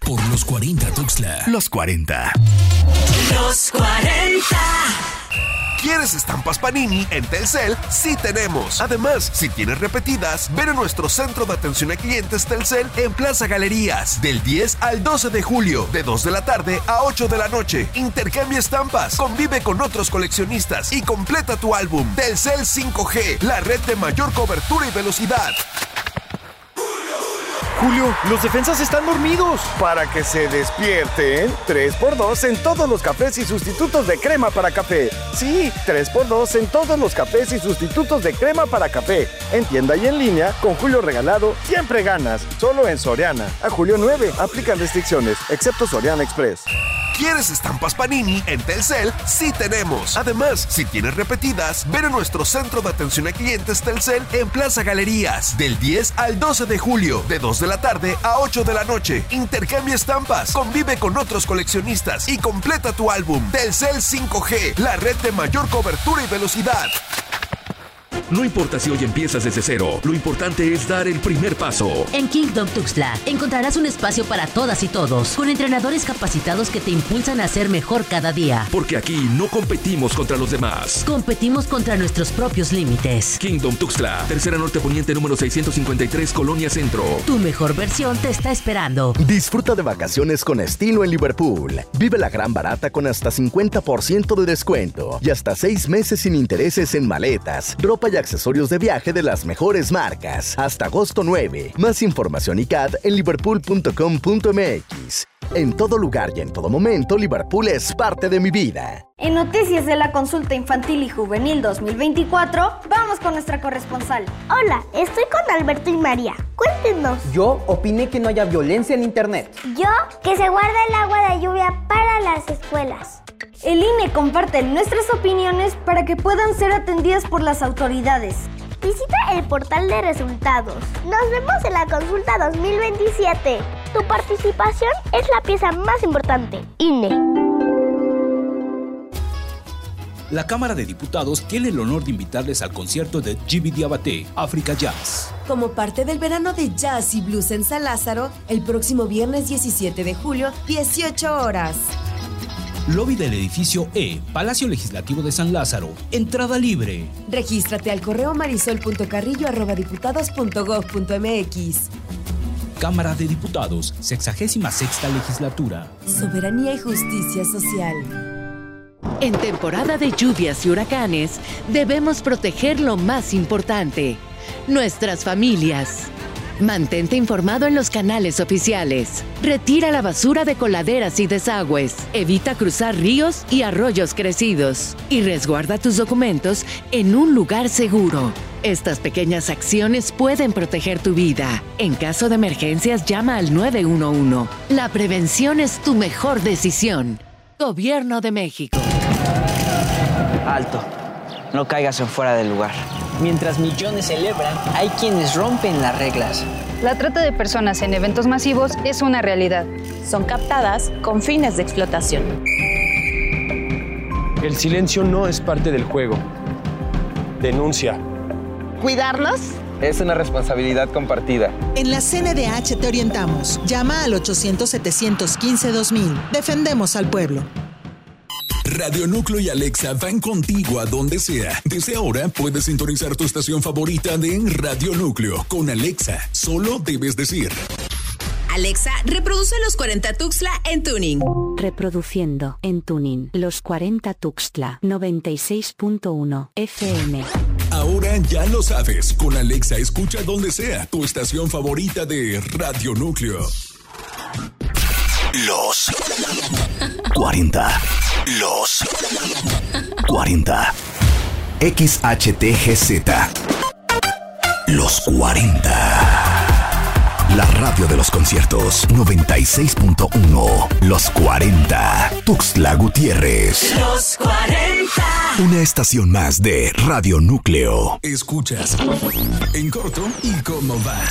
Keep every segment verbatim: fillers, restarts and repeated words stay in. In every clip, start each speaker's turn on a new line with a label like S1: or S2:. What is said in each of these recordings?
S1: por los cuarenta Tuxtla.
S2: Los cuarenta.
S3: Los cuarenta.
S4: ¿Quieres estampas Panini? En Telcel sí tenemos. Además, si tienes repetidas, ven a nuestro centro de atención a clientes Telcel en Plaza Galerías del diez al doce de julio, de dos de la tarde a ocho de la noche. Intercambia estampas, convive con otros coleccionistas y completa tu álbum. Telcel cinco G, la red de mayor cobertura y velocidad.
S5: Julio, los defensas están dormidos.
S6: Para que se despierten, tres por dos en todos los cafés y sustitutos de crema para café. Sí, tres por dos en todos los cafés y sustitutos de crema para café. En tienda y en línea, con Julio regalado, siempre ganas. Solo en Soriana. A julio nueve, aplican restricciones, excepto Soriana Express.
S4: ¿Quieres estampas Panini? En Telcel sí tenemos. Además, si tienes repetidas, ven a nuestro centro de atención a clientes Telcel en Plaza Galerías del diez al doce de julio, de dos de la tarde a ocho de la noche. Intercambia estampas, convive con otros coleccionistas y completa tu álbum. Telcel cinco G, la red de mayor cobertura y velocidad.
S1: No importa si hoy empiezas desde cero, lo importante es dar el primer paso.
S7: En Kingdom Tuxtla encontrarás un espacio para todas y todos, con entrenadores capacitados que te impulsan a ser mejor cada día.
S1: Porque aquí no competimos contra los demás.
S7: Competimos contra nuestros propios límites.
S1: Kingdom Tuxtla, Tercera Norte Poniente número seiscientos cincuenta y tres, Colonia Centro.
S7: Tu mejor versión te está esperando.
S2: Disfruta de vacaciones con estilo en Liverpool. Vive la gran barata con hasta cincuenta por ciento de descuento y hasta seis meses sin intereses en maletas, ropa y accesorios de viaje de las mejores marcas. Hasta agosto nueve. Más información y C A D en liverpool punto com punto m x. En todo lugar y en todo momento, Liverpool es parte de mi vida.
S8: En noticias de la consulta infantil y juvenil dos mil veinticuatro, vamos con nuestra corresponsal.
S9: Hola, estoy con Alberto y María. Cuéntenos.
S10: Yo opiné que no haya violencia en internet.
S9: Yo, que se guarda el agua de lluvia para las escuelas.
S8: El I N E comparte nuestras opiniones para que puedan ser atendidas por las autoridades.
S9: Visita el portal de resultados. Nos vemos en la consulta dos mil veintisiete. Tu participación es la pieza más importante. I N E.
S11: La Cámara de Diputados tiene el honor de invitarles al concierto de Djiby Diabaté, Africa Jazz.
S12: Como parte del verano de jazz y blues en San Lázaro, el próximo viernes diecisiete de julio, dieciocho horas.
S11: Lobby del edificio E, Palacio Legislativo de San Lázaro. Entrada libre.
S12: Regístrate al correo marisol punto carrillo arroba diputados punto gob punto m x.
S11: Cámara de Diputados, sexagésima sexta legislatura.
S12: Soberanía y justicia social.
S7: En temporada de lluvias y huracanes, debemos proteger lo más importante: nuestras familias. Mantente informado en los canales oficiales. Retira la basura de coladeras y desagües. Evita cruzar ríos y arroyos crecidos. Y resguarda tus documentos en un lugar seguro. Estas pequeñas acciones pueden proteger tu vida. En caso de emergencias, llama al nueve uno uno. La prevención es tu mejor decisión. Gobierno de México.
S13: Alto. No caigas en fuera del lugar. Mientras millones celebran, hay quienes rompen las reglas.
S14: La trata de personas en eventos masivos es una realidad.
S15: Son captadas con fines de explotación.
S16: El silencio no es parte del juego. Denuncia.
S17: ¿Cuidarlos?
S18: Es una responsabilidad compartida.
S17: En la C N D H te orientamos. Llama al ochocientos, setecientos quince, dos mil. Defendemos al pueblo.
S1: Radio Núcleo y Alexa van contigo a donde sea. Desde ahora puedes sintonizar tu estación favorita de Radio Núcleo. Con Alexa, solo debes decir:
S3: Alexa, reproduce Los cuarenta Tuxtla en Tuning.
S19: Reproduciendo en Tuning Los cuarenta Tuxtla noventa y seis punto uno F M.
S1: Ahora ya lo sabes. Con Alexa escucha donde sea tu estación favorita de Radio Núcleo.
S2: Los cuarenta. Los cuarenta. X H T G Z. Los cuarenta. La radio de los conciertos noventa y seis punto uno. Los cuarenta. Tuxtla Gutiérrez.
S3: Los cuarenta.
S2: Una estación más de Radio Núcleo.
S1: Escuchas En Corto y Cómo Va.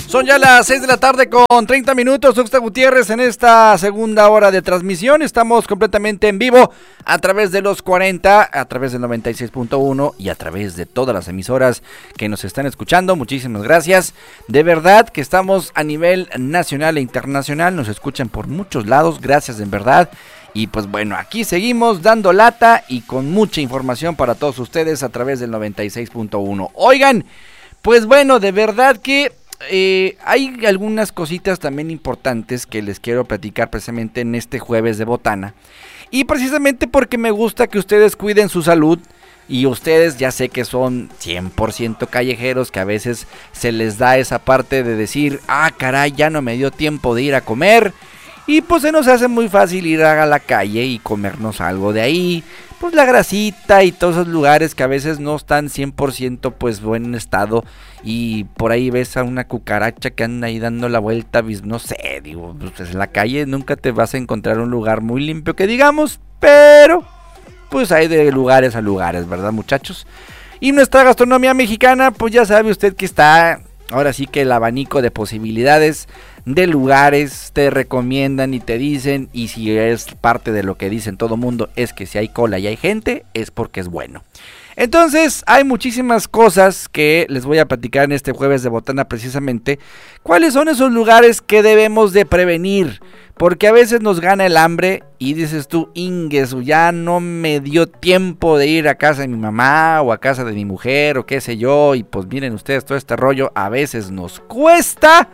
S5: Son ya las seis de la tarde con treinta minutos. Tuxtla Gutiérrez en esta segunda hora de transmisión. Estamos completamente en vivo a través de los cuarenta, a través del noventa y seis punto uno y a través de todas las emisoras que nos están escuchando. Muchísimas gracias. De verdad que estamos a nivel nacional e internacional. Nos escuchan por muchos lados. Gracias en verdad. Y pues bueno, aquí seguimos dando lata y con mucha información para todos ustedes a través del noventa y seis punto uno. Oigan, pues bueno, de verdad que... Eh, hay algunas cositas también importantes que les quiero platicar precisamente en este jueves de botana. Y precisamente porque me gusta que ustedes cuiden su salud. Y ustedes ya sé que son cien por ciento callejeros, que a veces se les da esa parte de decir, ah caray, ya no me dio tiempo de ir a comer. Y pues se nos hace muy fácil ir a la calle y comernos algo de ahí. Pues la grasita y todos esos lugares que a veces no están cien por ciento pues buen estado. Y por ahí ves a una cucaracha que anda ahí dando la vuelta, no sé, digo, pues en la calle nunca te vas a encontrar un lugar muy limpio que digamos. Pero pues hay de lugares a lugares, ¿verdad, muchachos? Y nuestra gastronomía mexicana, pues ya sabe usted que está, ahora sí que el abanico de posibilidades de lugares te recomiendan y te dicen, y si es parte de lo que dicen todo mundo, es que si hay cola y hay gente, es porque es bueno. Entonces, hay muchísimas cosas que les voy a platicar en este jueves de botana precisamente. ¿Cuáles son esos lugares que debemos de prevenir? Porque a veces nos gana el hambre y dices tú, Ingesu, ya no me dio tiempo de ir a casa de mi mamá o a casa de mi mujer o qué sé yo. Y pues miren ustedes, todo este rollo a veces nos cuesta.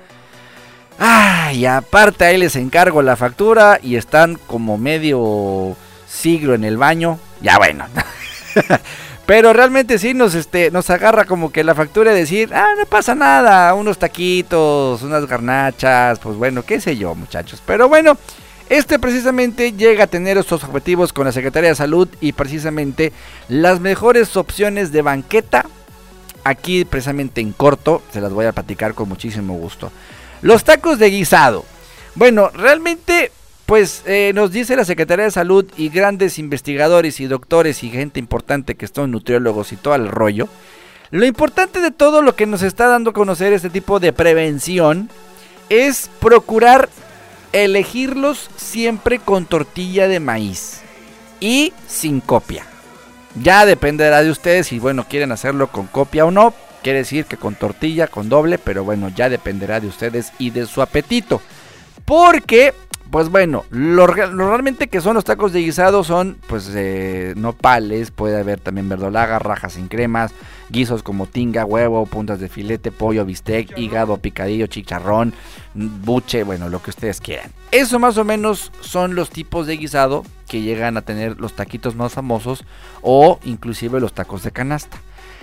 S5: Ay, aparte ahí les encargo la factura y están como medio siglo en el baño. Ya bueno. Pero realmente sí nos este nos agarra como que la factura de decir, ah, no pasa nada, unos taquitos, unas garnachas, pues bueno, qué sé yo, muchachos. Pero bueno, este precisamente llega a tener estos objetivos con la Secretaría de Salud y precisamente las mejores opciones de banqueta. Aquí precisamente en corto se las voy a platicar con muchísimo gusto. Los tacos de guisado. Bueno, realmente, pues eh, nos dice la Secretaría de Salud y grandes investigadores y doctores y gente importante que son nutriólogos y todo el rollo. Lo importante de todo lo que nos está dando a conocer este tipo de prevención es procurar elegirlos siempre con tortilla de maíz y sin copia. Ya dependerá de ustedes si, bueno, quieren hacerlo con copia o no. Quiere decir que con tortilla, con doble, pero bueno, ya dependerá de ustedes y de su apetito. Porque, pues bueno, lo, lo realmente que son los tacos de guisado son, pues, eh, nopales, puede haber también verdolaga, rajas sin cremas, guisos como tinga, huevo, puntas de filete, pollo, bistec, hígado, picadillo, chicharrón, buche, bueno, lo que ustedes quieran. Eso más o menos son los tipos de guisado que llegan a tener los taquitos más famosos o inclusive los tacos de canasta.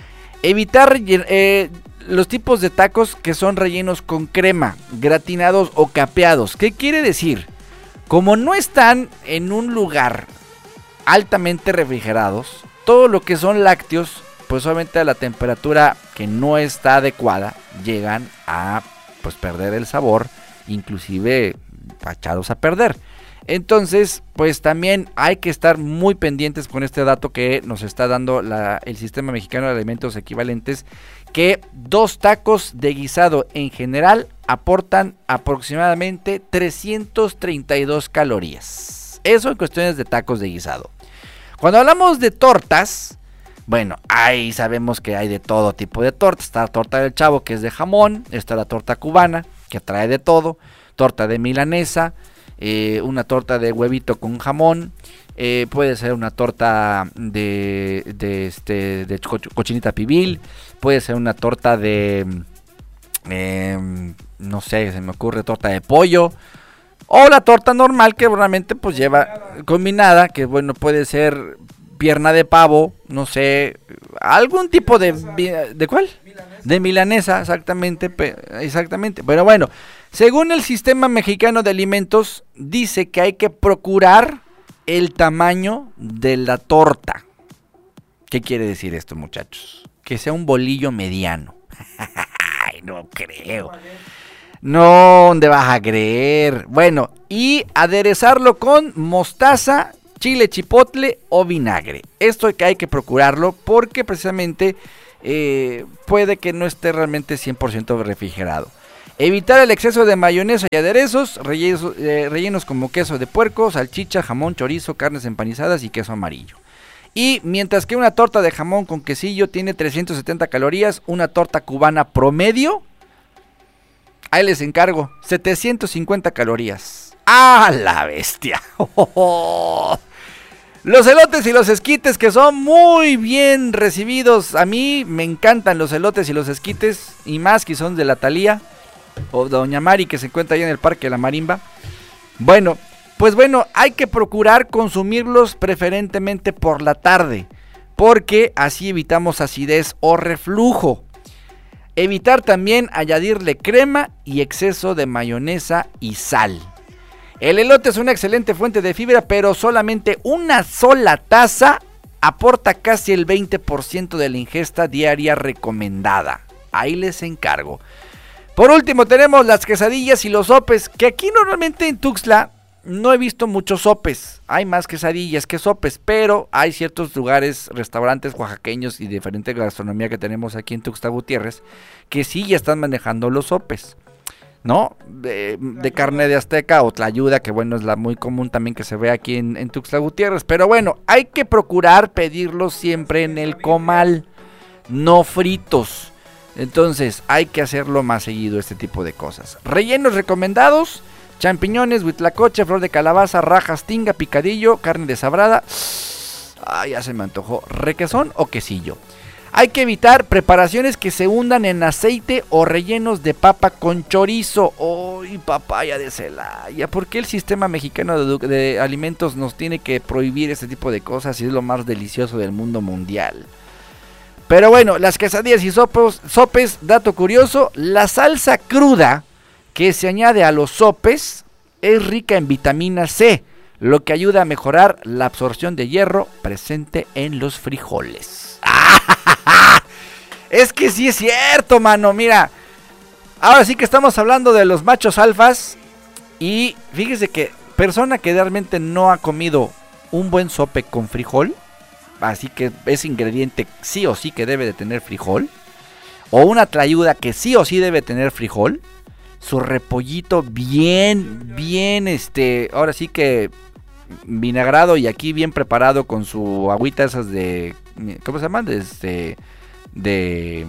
S5: Evitar eh, los tipos de tacos que son rellenos con crema, gratinados o capeados. ¿Qué quiere decir? Como no están en un lugar altamente refrigerados, todo lo que son lácteos, pues obviamente a la temperatura que no está adecuada, llegan a pues perder el sabor, inclusive echados a perder. Entonces, pues también hay que estar muy pendientes con este dato que nos está dando la, el Sistema Mexicano de Alimentos Equivalentes, que dos tacos de guisado en general aportan aproximadamente trescientas treinta y dos calorías. Eso en cuestiones de tacos de guisado. Cuando hablamos de tortas, bueno, ahí sabemos que hay de todo tipo de tortas. Está la torta del Chavo, que es de jamón. Está la torta cubana, que trae de todo. Torta de milanesa. Eh, una torta de huevito con jamón, eh, puede ser una torta de, de, este, de cochinita pibil, puede ser una torta de, eh, no sé, se me ocurre torta de pollo, o la torta normal que realmente pues lleva combinada, que bueno, puede ser pierna de pavo, no sé, algún tipo de, ¿de cuál? De milanesa, exactamente, exactamente, pero bueno. Según el Sistema Mexicano de Alimentos, dice que hay que procurar el tamaño de la torta. ¿Qué quiere decir esto, muchachos? Que sea un bolillo mediano. Ay, no creo. No, ¿dónde vas a creer? Bueno, y aderezarlo con mostaza, chile chipotle o vinagre. Esto es que hay que procurarlo porque precisamente eh, puede que no esté realmente cien por ciento refrigerado. Evitar el exceso de mayonesa y aderezos, rellenos, eh, rellenos como queso de puerco, salchicha, jamón, chorizo, carnes empanizadas y queso amarillo. Y mientras que una torta de jamón con quesillo tiene trescientas setenta calorías, una torta cubana promedio, ahí les encargo, setecientas cincuenta calorías. ¡Ah, la bestia! Los elotes y los esquites, que son muy bien recibidos. A mí me encantan los elotes y los esquites, y más que son de la Thalía o Doña Mari, que se encuentra ahí en el Parque de la Marimba. Bueno, pues bueno, hay que procurar consumirlos preferentemente por la tarde, porque así evitamos acidez o reflujo. Evitar también añadirle crema y exceso de mayonesa y sal. El elote es una excelente fuente de fibra, pero solamente una sola taza aporta casi el veinte por ciento de la ingesta diaria recomendada. Ahí les encargo. Por último tenemos las quesadillas y los sopes, que aquí normalmente en Tuxtla no he visto muchos sopes. Hay más quesadillas que sopes, pero hay ciertos lugares, restaurantes oaxaqueños y diferente gastronomía que tenemos aquí en Tuxtla Gutiérrez, que sí ya están manejando los sopes, ¿no? De, de carne de azteca o tlayuda, que bueno, es la muy común también que se ve aquí en, en Tuxtla Gutiérrez. Pero bueno, hay que procurar pedirlos siempre en el comal, no fritos. Entonces hay que hacerlo más seguido, este tipo de cosas. Rellenos recomendados: champiñones, huitlacoche, flor de calabaza, rajas, tinga, picadillo, carne deshebrada. Ah, ya se me antojó. Requesón o quesillo. Hay que evitar preparaciones que se hundan en aceite o rellenos de papa con chorizo. ¡Uy, papaya de Celaya! ¿Por qué el sistema mexicano de, de alimentos nos tiene que prohibir este tipo de cosas si es lo más delicioso del mundo mundial? Pero bueno, las quesadillas y sopes, sopes, dato curioso, la salsa cruda que se añade a los sopes es rica en vitamina C, lo que ayuda a mejorar la absorción de hierro presente en los frijoles. Es que sí es cierto, mano, mira. Ahora sí que estamos hablando de los machos alfas. Y fíjese que persona que realmente no ha comido un buen sope con frijol, así que ese ingrediente sí o sí que debe de tener frijol, o una tlayuda que sí o sí debe tener frijol, su repollito bien, bien, este, ahora sí que vinagrado y aquí bien preparado con su agüita esas de, ¿cómo se llama? De este, de,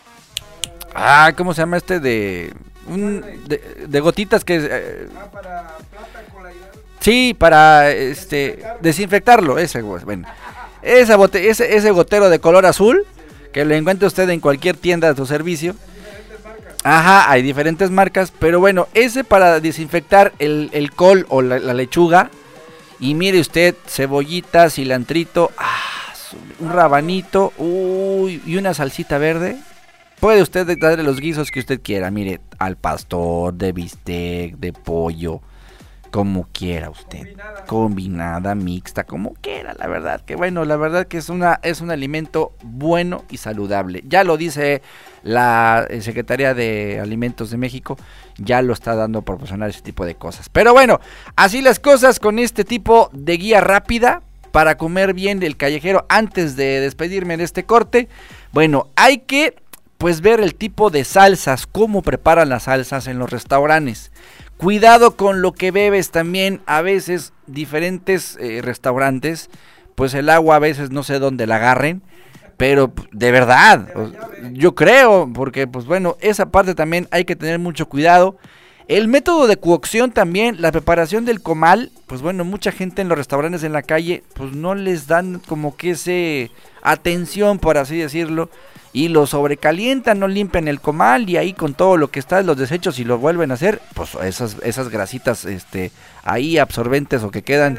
S5: ah, ¿cómo se llama este? De, un, de, de gotitas que, eh, ah, para plata con la sí, para, este, desinfectarlo, ese, bueno, esa bote, ese, ese gotero de color azul, que lo encuentre usted en cualquier tienda de su servicio. Ajá, hay diferentes marcas, pero bueno, ese para desinfectar el, el col o la, la lechuga. Y mire usted, cebollita, cilantrito, ah, un rabanito, uy, y una salsita verde. Puede usted darle los guisos que usted quiera, mire, al pastor, de bistec, de pollo, como quiera usted, combinada, combinada mixta, como quiera, la verdad, que bueno, la verdad que es una es un alimento bueno y saludable. Ya lo dice la Secretaría de Alimentos de México, ya lo está dando a proporcionar ese tipo de cosas. Pero bueno, así las cosas con este tipo de guía rápida para comer bien el callejero. Antes de despedirme en este corte, bueno, hay que pues ver el tipo de salsas, cómo preparan las salsas en los restaurantes. Cuidado con lo que bebes también. A veces diferentes eh, restaurantes, pues el agua a veces no sé dónde la agarren, pero de verdad, yo creo, porque pues bueno, esa parte también hay que tener mucho cuidado. El método de cocción también, la preparación del comal, pues bueno, mucha gente en los restaurantes en la calle, pues no les dan como que ese atención, por así decirlo, y lo sobrecalientan, no limpian el comal y ahí con todo lo que está, los desechos, y lo vuelven a hacer, pues esas esas grasitas este ahí absorbentes o que quedan,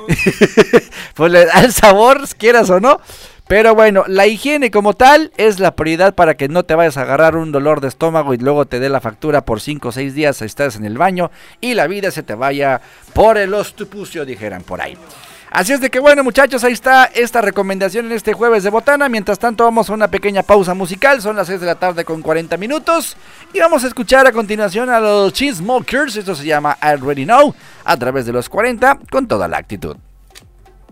S5: pues le da el sabor, quieras o no. Pero bueno, la higiene como tal es la prioridad para que no te vayas a agarrar un dolor de estómago y luego te dé la factura por cinco o seis días, estás en el baño y la vida se te vaya por el ostupucio, dijeran por ahí. Así es de que bueno, muchachos, ahí está esta recomendación en este jueves de botana. Mientras tanto vamos a una pequeña pausa musical, son las seis de la tarde con cuarenta minutos y vamos a escuchar a continuación a los Chainsmokers. Esto se llama I Already Know, a través de los cuarenta con toda la actitud.